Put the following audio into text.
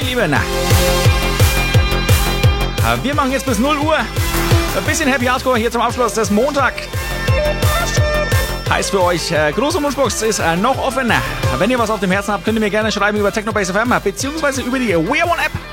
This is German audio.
Lieben. Wir machen jetzt bis 0 Uhr ein bisschen Happy Hardcore hier zum Abschluss des Montag. Heißt für euch, große Wunschbox ist noch offen. Wenn ihr was auf dem Herzen habt, könnt ihr mir gerne schreiben über Technobase FM beziehungsweise über die We Are One App.